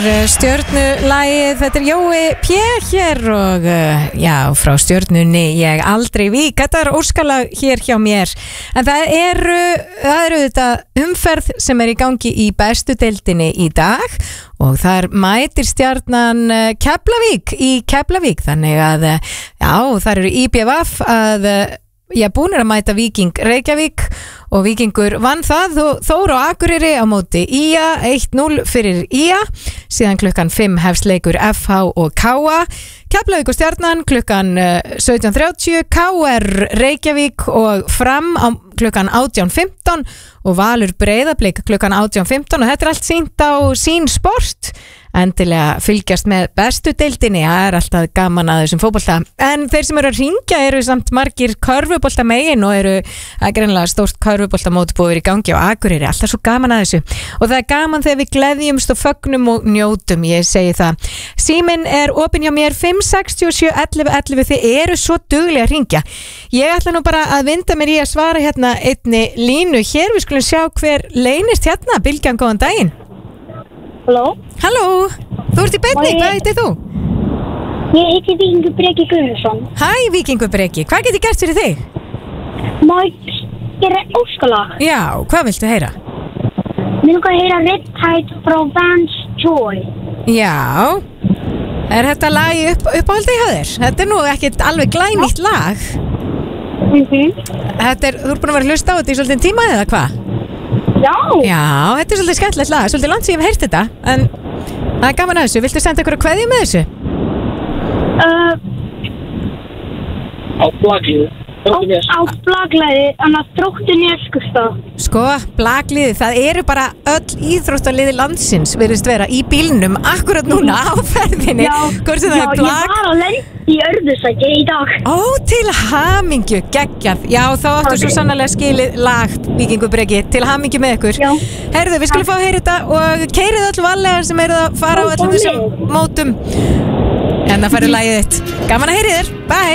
Stjörnulagið, þetta Jói P. hér og frá Stjörnunni ég aldrei vík. Þetta óskalag hér hjá mér. En það eru þetta umferð sem í gangi í bestu deildinni í dag og þar mætir Stjarnan Keflavík í Keflavík. Þannig að þar eru IBVF að búnir að mæta Víking Reykjavík og Víkingur vann það og Þór á Akureyri á móti IA 1-0 fyrir IA. Síðan klukkan 5 hefst leikur FH og KA. Keflavík og Stjarnan klukkan 17:30, KR Reykjavík og Fram á klukkan 18:15 og Valur Breiðablik klukkan 18:15 og þetta allt sýnt á Sín Sport. Endilega fylgjast með bestu deildinni, það alltaf gaman að þessum fótbolta. En þeir sem eru að hringja eru samt margir körfubolta megin og eru greinilega stórt körfubolta mótbúður í gangi á Akureyri, alltaf svo gaman að þessu. Og það gaman þegar við gleðjumst og fögnum og njótum, ég segi það. Síminn er opinn hjá mér 567 11 11, þið eru svo duglega að hringja. Ég ætla nú bara að vinda mér í að svara hérna einni línu hér, við skulum sjá hver leynist hérna. Bylgjan, góðan daginn. Halló, þú ert í beinni, hvað heitir þú? Ég heiti Víkingur Breki Guðmundsson. Hæ Víkingur Breki, hvað get ég gert fyrir þig? Má ég gera óskalag? Já, hvað viltu heyra? Mér langar að heyra Riptide frá Vans Joy. Já, er þetta lag í uppáhaldi hjá þér? Þetta nú ekkert alveg glænýtt lag. Þú ert búin að vera að hlusta á þetta í svolítið tíma eða hvað? Já, þetta svolítið skemmtilegt lag, svolítið langt sem ég hef heyrt þetta, en það gaman að þessu. Viltu senda ykkur að kveðja með þessu? Á Blagliði. Á Blagliði, annars Þróttur Neskaupstað. Sko, Blagliði, það eru bara öll íþróttaliði landsins virðist vera í bílnum akkurat núna á ferðinni. Ég var á leið í Örðursæti í dag. Ó, til hamingju, geggjað. Já, þá áttu svo sannarlega skilið lag, Víkingur Breki, til hamingju með ykkur. Herðu, við skulum fá að heyra þetta og keyrið öll vallegar sem eru að fara á öllum þessum mótum. En það færðu lagið þitt. Gaman að heyri þér, bye!